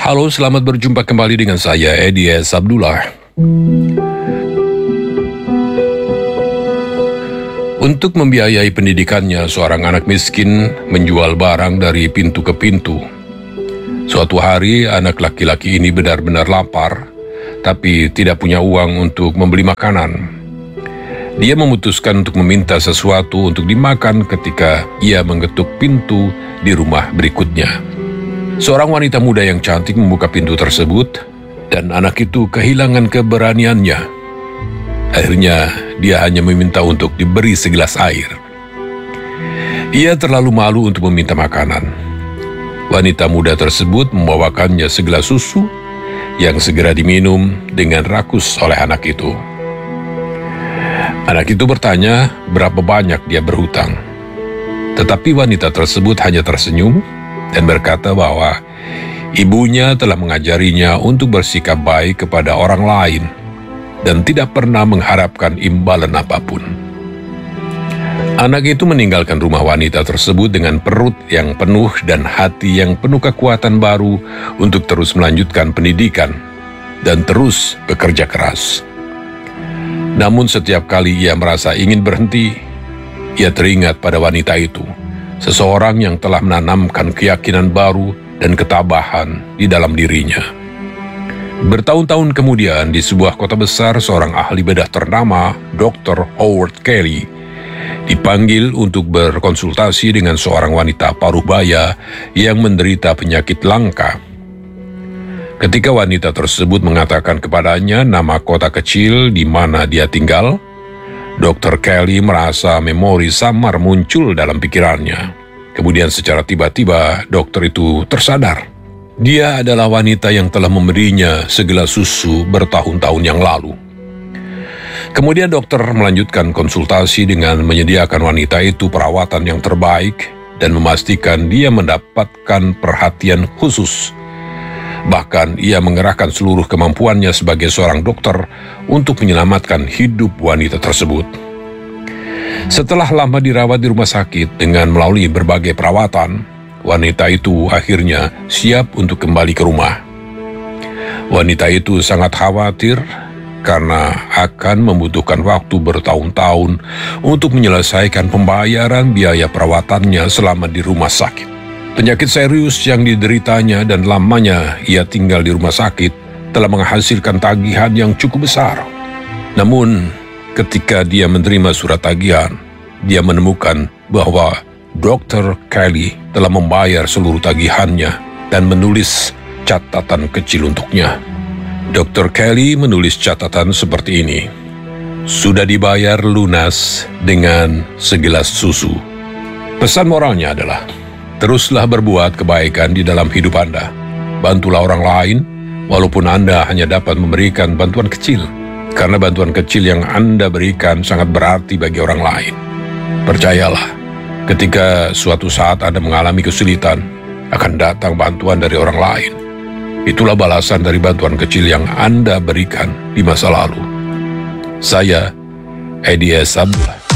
Halo, selamat berjumpa kembali dengan saya, Edi S. Abdullah. Untuk membiayai pendidikannya, seorang anak miskin menjual barang dari pintu ke pintu. Suatu hari, anak laki-laki ini benar-benar lapar, tapi tidak punya uang untuk membeli makanan. Dia memutuskan untuk meminta sesuatu untuk dimakan ketika ia mengetuk pintu di rumah berikutnya. Seorang wanita muda yang cantik membuka pintu tersebut, dan anak itu kehilangan keberaniannya. Akhirnya, dia hanya meminta untuk diberi segelas air. Ia terlalu malu untuk meminta makanan. Wanita muda tersebut membawakannya segelas susu yang segera diminum dengan rakus oleh anak itu. Anak itu bertanya berapa banyak dia berhutang. Tetapi wanita tersebut hanya tersenyum dan berkata bahwa ibunya telah mengajarinya untuk bersikap baik kepada orang lain dan tidak pernah mengharapkan imbalan apapun. Anak itu meninggalkan rumah wanita tersebut dengan perut yang penuh dan hati yang penuh kekuatan baru untuk terus melanjutkan pendidikan dan terus bekerja keras. Namun setiap kali ia merasa ingin berhenti, ia teringat pada wanita itu, seseorang yang telah menanamkan keyakinan baru dan ketabahan di dalam dirinya. Bertahun-tahun kemudian, di sebuah kota besar, seorang ahli bedah ternama, Dr. Howard Kelly, dipanggil untuk berkonsultasi dengan seorang wanita paruh baya yang menderita penyakit langka. Ketika wanita tersebut mengatakan kepadanya nama kota kecil di mana dia tinggal, Dr. Kelly merasa memori samar muncul dalam pikirannya. Kemudian secara tiba-tiba dokter itu tersadar. Dia adalah wanita yang telah memberinya segelas susu bertahun-tahun yang lalu. Kemudian dokter melanjutkan konsultasi dengan menyediakan wanita itu perawatan yang terbaik dan memastikan dia mendapatkan perhatian khusus. Bahkan ia mengerahkan seluruh kemampuannya sebagai seorang dokter untuk menyelamatkan hidup wanita tersebut. Setelah lama dirawat di rumah sakit dengan melalui berbagai perawatan, wanita itu akhirnya siap untuk kembali ke rumah. Wanita itu sangat khawatir karena akan membutuhkan waktu bertahun-tahun untuk menyelesaikan pembayaran biaya perawatannya selama di rumah sakit. Penyakit serius yang dideritanya dan lamanya ia tinggal di rumah sakit telah menghasilkan tagihan yang cukup besar. Namun, ketika dia menerima surat tagihan, dia menemukan bahwa Dr. Kelly telah membayar seluruh tagihannya dan menulis catatan kecil untuknya. Dr. Kelly menulis catatan seperti ini: "Sudah dibayar lunas dengan segelas susu." Pesan moralnya adalah, teruslah berbuat kebaikan di dalam hidup Anda. Bantulah orang lain, walaupun Anda hanya dapat memberikan bantuan kecil, karena bantuan kecil yang Anda berikan sangat berarti bagi orang lain. Percayalah, ketika suatu saat Anda mengalami kesulitan, akan datang bantuan dari orang lain. Itulah balasan dari bantuan kecil yang Anda berikan di masa lalu. Saya, Edi S. Abdullah.